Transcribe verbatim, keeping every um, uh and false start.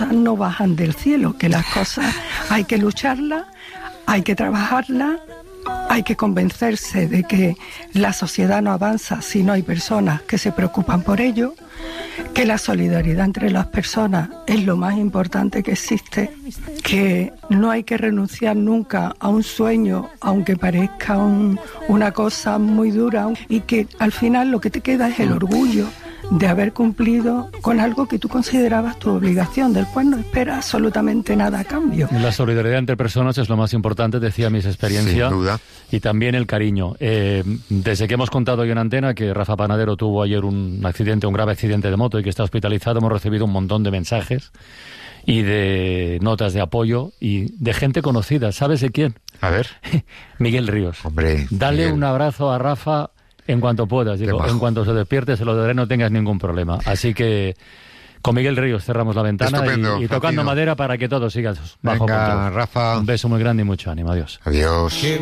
cosas no bajan del cielo, que las cosas hay que lucharlas, hay que trabajarlas, hay que convencerse de que la sociedad no avanza si no hay personas que se preocupan por ello, que la solidaridad entre las personas es lo más importante que existe, que no hay que renunciar nunca a un sueño, aunque parezca un, una cosa muy dura, y que al final lo que te queda es el orgullo de haber cumplido con algo que tú considerabas tu obligación, del cual no esperas absolutamente nada a cambio. La solidaridad entre personas es lo más importante, decía mis experiencias. Sin duda. Y también el cariño. Eh, desde que hemos contado hoy en antena que Rafa Panadero tuvo ayer un accidente, un grave accidente de moto y que está hospitalizado, hemos recibido un montón de mensajes y de notas de apoyo y de gente conocida. ¿Sabes de quién? A ver. Miguel Ríos. Hombre, Dale Miguel. un abrazo a Rafa en cuanto puedas, digo, en cuanto se despierte se lo daré, no tengas ningún problema. Así que con Miguel Ríos cerramos la ventana Estupendo, y, y tocando Fratino. madera para que todo siga bajo Venga, control. Rafa. Un beso muy grande y mucho ánimo. Adiós. Adiós.